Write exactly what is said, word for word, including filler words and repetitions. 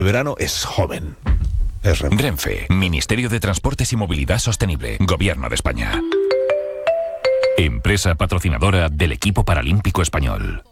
El verano es joven. Es Renfe. Renfe, Ministerio de Transportes y Movilidad Sostenible, Gobierno de España. Empresa patrocinadora del equipo paralímpico español.